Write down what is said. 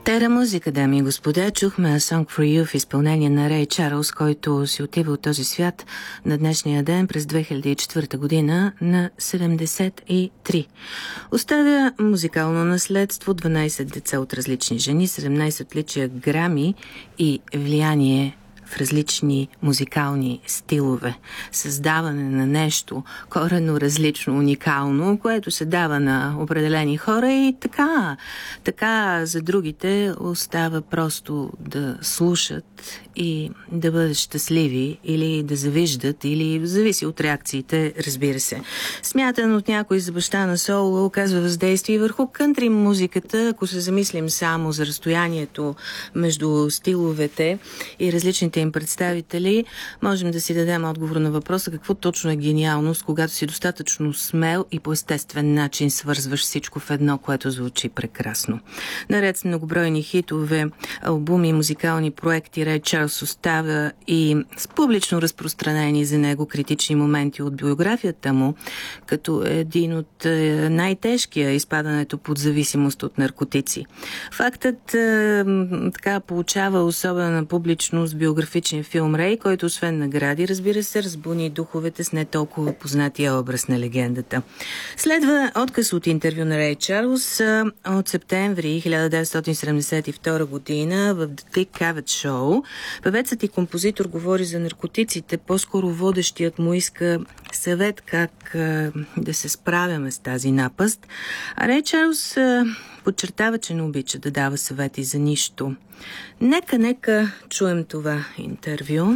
Тера музика, дами и господа, чухме A Song for You в изпълнение на Рей Чарлз, който си отива от този свят на днешния ден през 2004 година на 73. Оставя музикално наследство, 12 деца от различни жени, 17 отличия грами и влияние в различни музикални стилове. Създаване на нещо коренно различно, уникално, което се дава на определени хора и така за другите остава просто да слушат и да бъдат щастливи или да завиждат, или зависи от реакциите, разбира се. Смятан от някой за баща на соло, оказва въздействие върху кънтри музиката, ако се замислим само за разстоянието между стиловете и различните им представители, можем да си дадем отговор на въпроса какво точно е гениалност, когато си достатъчно смел и по естествен начин свързваш всичко в едно, което звучи прекрасно. Наред с многобройни хитове, албуми и музикални проекти, Рей Чарлз остава и с публично разпространени за него критични моменти от биографията му, като един от най-тежкия изпадането под зависимост от наркотици. Фактът така получава особена публичност биографичен филм Рей, който освен награди, разбира се, разбуни духовете с не толкова познатия образ на легендата. Следва отказ от интервю на Рей Чарлз от септември 1972 година в The Dick Cavett Show. Певецът и композитор говори за наркотиците, по-скоро водещият му иска съвет как да се справяме с тази напаст. А Рей Чарлз подчертава, че не обича да дава съвети за нищо. Нека чуем това интервю.